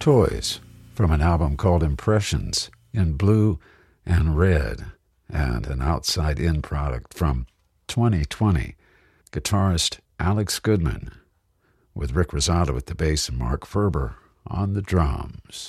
Toys from an album called Impressions in Blue and Red, and an outside-in product from 2020. Guitarist Alex Goodman, with Rick Rosado at the bass and Mark Ferber on the drums.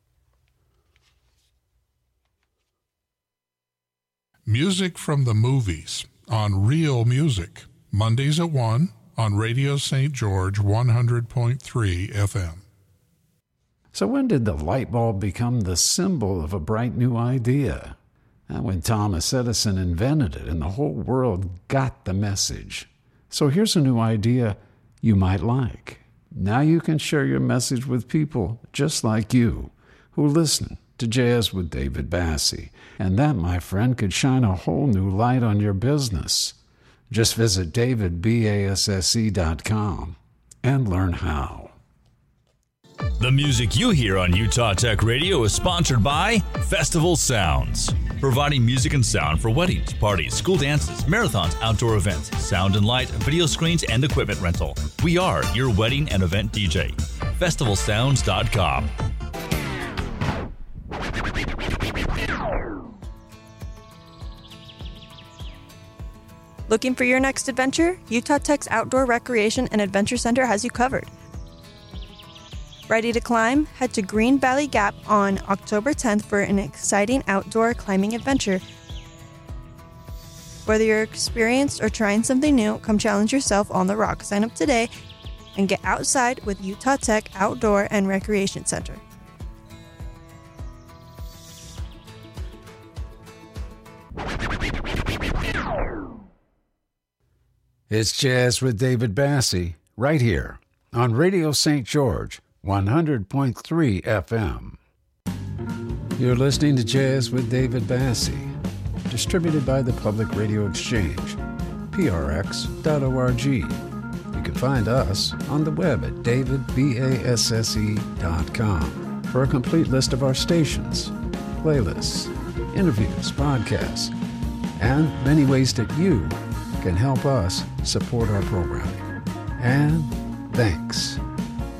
Music from the movies on Real Music, Mondays at 1 on Radio St. George 100.3 FM. So when did the light bulb become the symbol of a bright new idea? And when Thomas Edison invented it and the whole world got the message. So here's a new idea you might like. Now you can share your message with people just like you who listen to Jazz with David Bassi. And that, my friend, could shine a whole new light on your business. Just visit davidbasse.com and learn how. The music you hear on Utah Tech Radio is sponsored by Festival Sounds, providing music and sound for weddings, parties, school dances, marathons, outdoor events, sound and light, video screens, and equipment rental. We are your wedding and event DJ. FestivalSounds.com. Looking for your next adventure? Utah Tech's Outdoor Recreation and Adventure Center has you covered. Ready to climb? Head to Green Valley Gap on October 10th for an exciting outdoor climbing adventure. Whether you're experienced or trying something new, come challenge yourself on the rock. Sign up today and get outside with Utah Tech Outdoor and Recreation Center. It's Jazz with David Bassi, right here on Radio St. George 100.3 FM. You're listening to Jazz with David Bassi, distributed by the Public Radio Exchange, prx.org. You can find us on the web at davidbasse.com for a complete list of our stations, playlists, interviews, podcasts, and many ways that you can help us support our programming. And thanks.